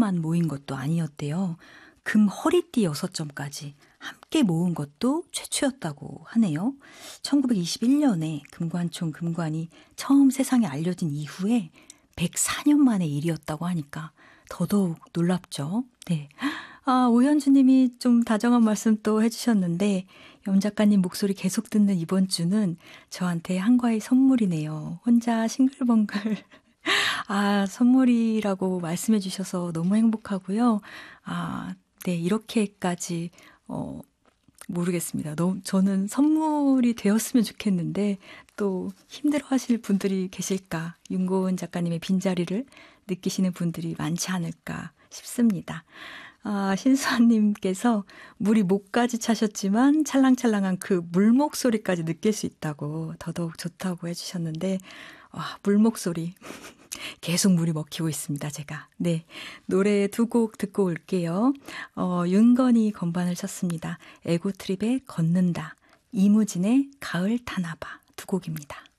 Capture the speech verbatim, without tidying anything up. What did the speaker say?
점만 모인 것도 아니었대요. 금 허리띠 여섯 점까지 함께 모은 것도 최초였다고 하네요. 천구백이십일 년에 금관총 금관이 처음 세상에 알려진 이후에 백사 년 만의 일이었다고 하니까 더더욱 놀랍죠. 네. 아, 오현주님이 좀 다정한 말씀 또 해주셨는데 염 작가님 목소리 계속 듣는 이번 주는 저한테 한과의 선물이네요. 혼자 싱글벙글. 아, 선물이라고 말씀해 주셔서 너무 행복하고요. 아, 네, 이렇게까지 어, 모르겠습니다. 너무 저는 선물이 되었으면 좋겠는데 또 힘들어하실 분들이 계실까? 윤고은 작가님의 빈자리를 느끼시는 분들이 많지 않을까 싶습니다. 아, 신수아님께서 물이 목까지 차셨지만 찰랑찰랑한 그 물목 소리까지 느낄 수 있다고 더더욱 좋다고 해주셨는데 와, 물목 소리 계속 물이 먹히고 있습니다, 제가. 네, 노래 두 곡 듣고 올게요. 어, 윤건이 건반을 쳤습니다. 에고트립의 걷는다, 이무진의 가을 타나봐 두 곡입니다.